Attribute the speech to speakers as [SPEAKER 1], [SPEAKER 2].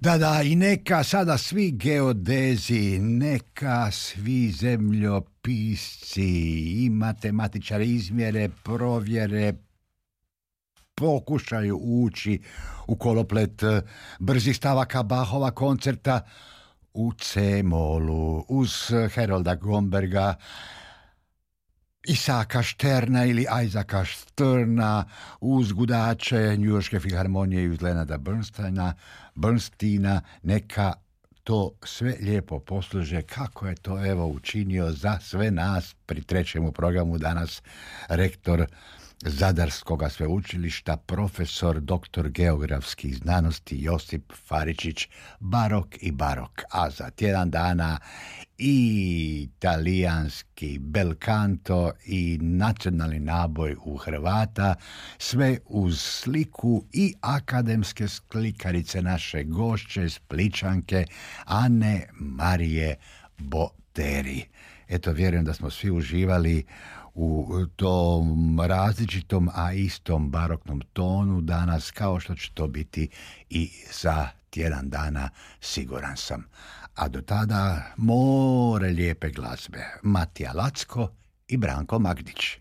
[SPEAKER 1] Da, i neka sada svi geodezi, neka svi zemljopisci i matematičari izmjere, provjere, pokušaju ući u koloplet brzih stavaka Bachova koncerta u C-molu uz Herolda Gomberga, Isaka Šterna ili Isaaca Šterna, uz gudače Njujorške filharmonije i uz Leonarda Bernsteina, neka to sve lijepo posluže kako je to evo učinio za sve nas pri trećemu programu danas rektor Zadarskoga sveučilišta, profesor, doktor geografskih znanosti Josip Faričić, barok i barok, a za tjedan dana i italijanski bel canto i nacionalni naboj u Hrvata, sve uz sliku i akademske slikarice naše gošće, Spličanke Ane Marije Boteri. Eto, vjerujem da smo svi uživali u tom različitom, a istom baroknom tonu danas, kao što će to biti i za tjedan dana, siguran sam. A do tada more lijepe glazbe. Matija Lacko i Branko Magdić.